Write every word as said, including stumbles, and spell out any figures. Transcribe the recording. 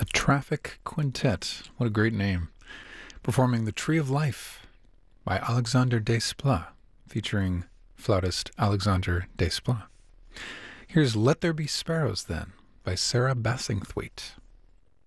Traffic Quintet. What a great name. Performing The Tree of Life by Alexander Desplat, featuring flautist Alexander Desplat. Here's Let There Be Sparrows, then, by Sarah Bassingthwaite.